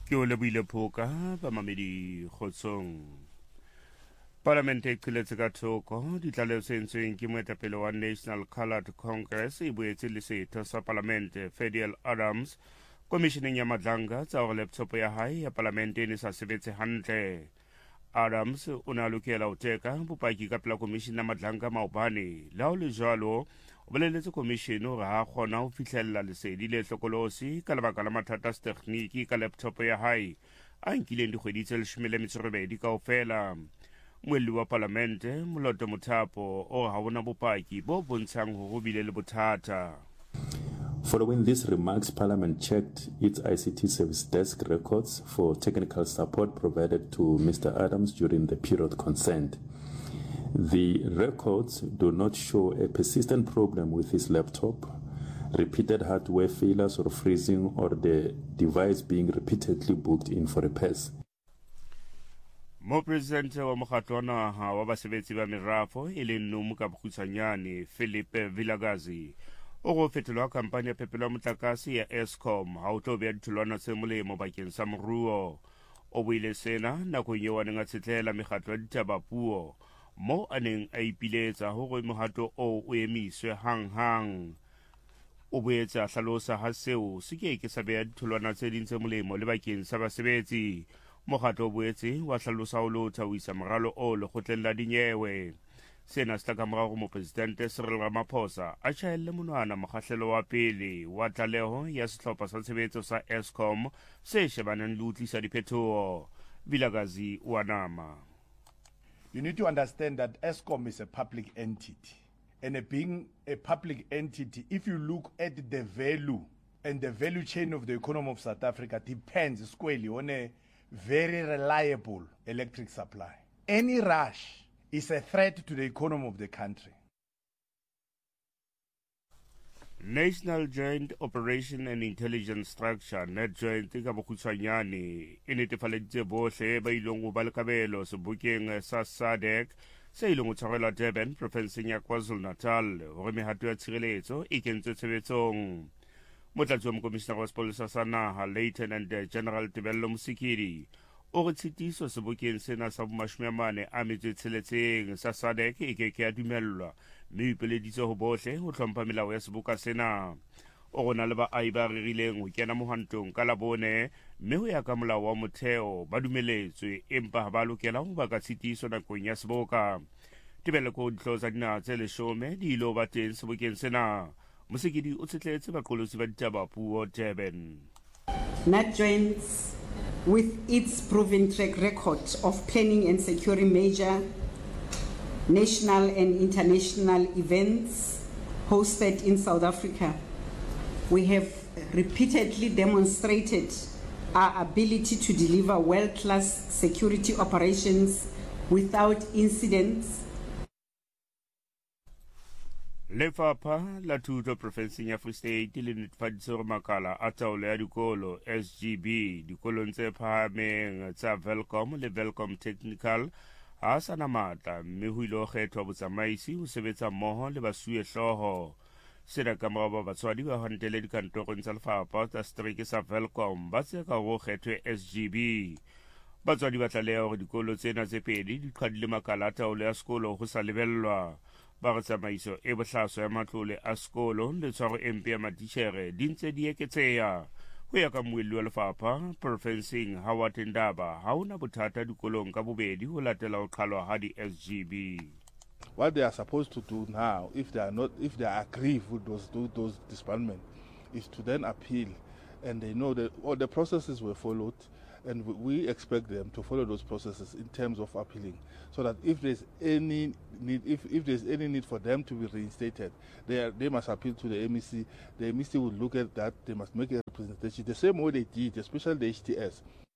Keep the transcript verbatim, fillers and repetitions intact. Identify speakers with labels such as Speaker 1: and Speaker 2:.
Speaker 1: Ke o lebohile phoka bamamedi kgotsong. Parlamente e qhiletse ka thoko ditlaleho tse entsweng ke moetapele wa National Coloured Congress e boetse le setho sa Parlamente Fediel Adams komisheneng ya Madlanga tsa hore laptop ya hae ya Parlamente e ne sa sebetse hantle. Adams o ne a lokela ho teka bopaki ka pela komishene ya Madlanga maobane le ha ho le jwalo o boleletse komishene hore ha kgona ho fihlella lesedi le hlokolosi ka lebaka la mathata a tekgniki ka laptop ya hae a nkileng dikgwedi tse leshome le metso e robedi kaofela. Moelli wa Parlamente Moloto Mothapo o ha hona bopaki bo bontshang hore ho bile le bothata.
Speaker 2: Following these remarks, Parliament checked its I C T service desk records for technical support provided to Mister Adams during the period concerned. The records do not show a persistent problem with his laptop, repeated hardware failures or freezing, or the device being repeatedly booked in for repairs.
Speaker 1: Mo Presidente wa mokgatlo wa naha wa basebetsi ba merafo e leng Nomu ka bokgutshwanyane Philippe Vilakazi o go fetolwa kampanye ya phepelo ya motlakase ya Eskom ha o tlo beha ditholwana tse molemo bakeng sa moruo. O buile sena nakong eo a neng a tshetlela mekgatlo ya ditabapuo mo a neng a ipiletsa hore mohato o o emiswe hang-hang. O boetse a hlalosa ha seo se ke ke sa beha ditholwana tse ding tse molemo le bakeng sa basebetsi. Mokgatlo o boetse wa hlalosa ho lotha ho isa moralo o lekgotleng la dinyewe. Sena se tla ka morao ho Mopresidente Cyril Ramaphosa a tjhaelle monwana mokgahlelo wa pele wa tlaleho ya sehlopha sa tshebetso sa Eskom se shebaneng le ho tlisa diphethoho. Vilakazi wa nama.
Speaker 3: You need to understand that Eskom is a public entity. And it being a public entity, if you look at the value and the value chain of the economy of South Africa depends squarely on a very reliable electric supply. Any rush is a threat to the economy of the country.
Speaker 1: National Joint Operation and Intelligence Structure NetJoint ka bokgutshwanyane e netefaleditse bohle ba ilong ho ba le kabelo sebokeng sa S A D C se ilong ho tshwarelwa Durban provinseng ya KwaZulu-Natal hore mehato ya tshireletso e kentswe tshebetsong. Motlatsi wa mokomishenara wa sepolesa sa naha Lieutenant General Tebello Mosikedi o re tshitiso sebokeng sena sa bomashome a mane a metso e tsheletseng sa S A D C e ke ke ya dumellwa mme o ipeleditse ho bohle ho hlompha melao ya seboka sena. O rona le baahi ba rerileng ho kena mohwantong ka labone mme ho ya ka molao wa motheo ba dumeletswe empa ha ba lokela ho baka tshitiso nakong ya seboka. Tebello ko ditlolo tsa dinaha tse leshome di ilo ba teng sebokeng sena. Mosikedi o tshetletse baqolosi ba ditabapuo Durban.
Speaker 4: NetJoint, with its proven track record of planning and securing major national and international events hosted in South Africa, we have repeatedly demonstrated our ability to deliver world-class security operations without incidents.
Speaker 1: Lefapha la Thuto Profenseng ya Free State le netefaditse hore makala a taolo ya dikolo S G B dikolong tse phahameng tsa Welcome le Welcome Technical ha sana matla mme ho ile ho kgethwa botsamaisi ho sebetsa mmoho le basuwe hlooho. Sena ka morao ba batswadi ba hantele dikantorong tsa lefapha tsa setereke sa Welcome ba tseka ho kgethwe S G B. Batswadi ba tlaleha hore dikolo tsena tse pedi di qadile makala a taolo ya sekolo ho sa lebellwa. Ba re tsamaiso e bohlaso ya matlole a sekolo le tshwaro e mpe ya matitjhere di ntse di eketseha. Ho ya ka moelli wa lefapha Profenseng Howard Ndaba ha hona bothata dikolong ka bobedi ho latela ho qhalwa ha di-S G B.
Speaker 5: What they are supposed to do now, if they are not, if they are aggrieved with those those, those disbandment, is to then appeal, and they know that all the processes were followed, and we expect them to follow those processes in terms of appealing, so that if there's any need, if, if there's any need for them to be reinstated, they are, they must appeal to the M E C. The M E C will look at that. They must make a representation the same way they did, especially the H T S.